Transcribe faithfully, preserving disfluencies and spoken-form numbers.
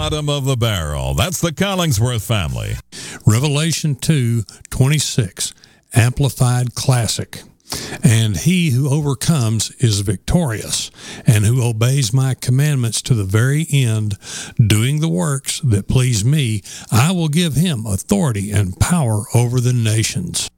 bottom of the barrel. That's the Collingsworth family. Revelation two twenty-six, Amplified Classic. And he who overcomes is victorious, and who obeys my commandments to the very end, doing the works that please me, I will give him authority and power over the nations.